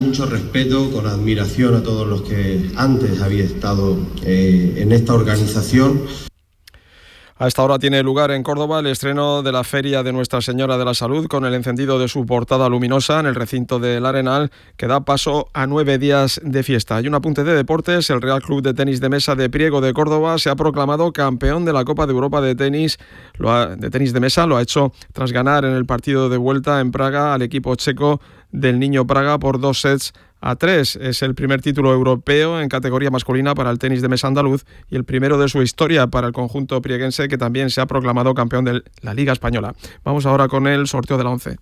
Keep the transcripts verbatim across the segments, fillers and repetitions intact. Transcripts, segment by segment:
mucho respeto, con admiración a todos los que antes había estado eh, en esta organización. A esta hora tiene lugar en Córdoba el estreno de la Feria de Nuestra Señora de la Salud, con el encendido de su portada luminosa en el recinto del Arenal, que da paso a nueve días de fiesta. Hay un apunte de deportes. El Real Club de Tenis de Mesa de Priego de Córdoba se ha proclamado campeón de la Copa de Europa de tenis, lo ha, de tenis de mesa. Lo ha hecho tras ganar en el partido de vuelta en Praga al equipo checo del Niño Praga por dos sets a tres. Es el primer título europeo en categoría masculina para el tenis de mesa andaluz y el primero de su historia para el conjunto prieguense, que también se ha proclamado campeón de la Liga Española. Vamos ahora con el sorteo de la once.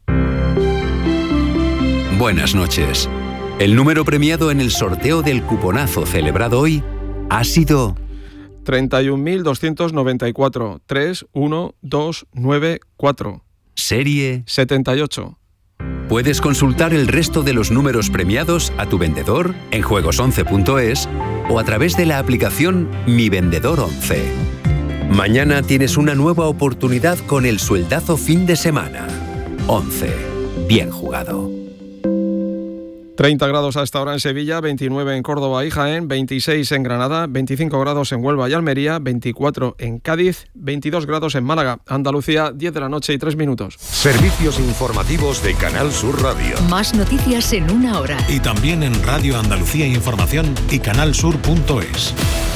Buenas noches. El número premiado en el sorteo del cuponazo celebrado hoy ha sido treinta y un mil doscientos noventa y cuatro, tres uno dos nueve cuatro. Serie setenta y ocho. Puedes consultar el resto de los números premiados a tu vendedor en juegos once punto es o a través de la aplicación Mi Vendedor once. Mañana tienes una nueva oportunidad con el sueldazo fin de semana. once. Bien jugado. treinta grados a esta hora en Sevilla, veintinueve en Córdoba y Jaén, veintiséis en Granada, veinticinco grados en Huelva y Almería, veinticuatro en Cádiz, veintidós grados en Málaga. Andalucía, diez de la noche y tres minutos. Servicios informativos de Canal Sur Radio. Más noticias en una hora. Y también en Radio Andalucía Información y canal sur punto es.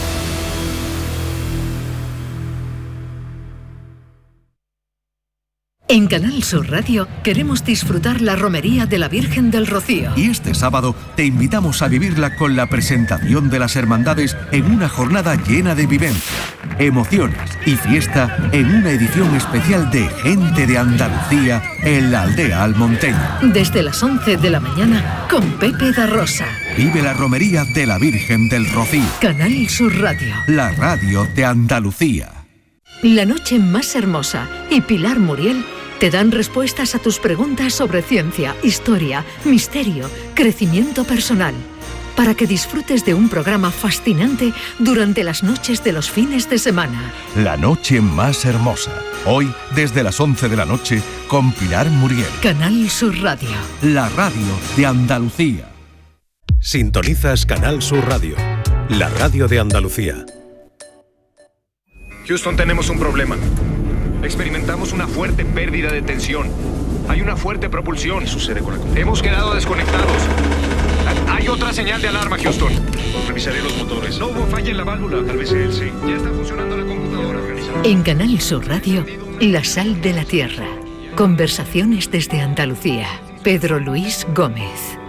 En Canal Sur Radio queremos disfrutar la romería de la Virgen del Rocío. Y este sábado te invitamos a vivirla con la presentación de las hermandades en una jornada llena de vivencia, emociones y fiesta en una edición especial de Gente de Andalucía en la aldea almonteña. Desde las once de la mañana con Pepe da Rosa. Vive la romería de la Virgen del Rocío. Canal Sur Radio. La radio de Andalucía. La noche más hermosa y Pilar Muriel te dan respuestas a tus preguntas sobre ciencia, historia, misterio, crecimiento personal, para que disfrutes de un programa fascinante durante las noches de los fines de semana. La noche más hermosa. Hoy, desde las once de la noche, con Pilar Muriel. Canal Sur Radio. La radio de Andalucía. Sintonizas Canal Sur Radio, la radio de Andalucía. Houston, tenemos un problema. Experimentamos una fuerte pérdida de tensión. Hay una fuerte propulsión. ¿Qué sucede con la computadora? Hemos quedado desconectados. Hay otra señal de alarma, Houston. Revisaré los motores. No hubo falla en la válvula. Tal vez él sí. Ya está funcionando la computadora. En Canal Sur Radio, La Sal de la Tierra. Conversaciones desde Andalucía. Pedro Luis Gómez.